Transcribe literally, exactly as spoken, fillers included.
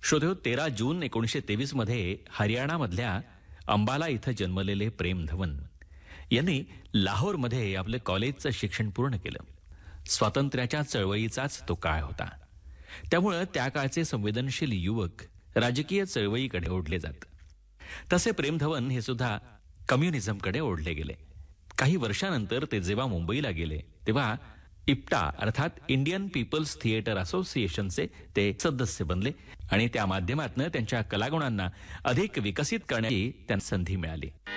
श्रोतेहो, तेरा जून एकोणीसशे तेवीस मध्ये हरियाणामधल्या अंबाला इथं जन्मलेले प्रेम धवन यांनी लाहोरमध्ये आपलं कॉलेजचं शिक्षण पूर्ण केलं. स्वातंत्र्याच्या चळवळीचाच तो काळ होता. त्यामुळं त्या काळचे संवेदनशील युवक राजकीय चळवळीकडे ओढले जात. तसे प्रेम धवन हे सुद्धा कम्युनिझमकडे ओढले गेले. काही वर्षानंतर ते जेव्हा मुंबईला गेले तेव्हा इप्टा अर्थात इंडियन पीपल्स थिएटर असोसिएशनचे ते सदस्य बनले आणि त्या माध्यमातून त्यांच्या कलागुणांना अधिक विकसित करण्याची त्यांना संधी मिळाली.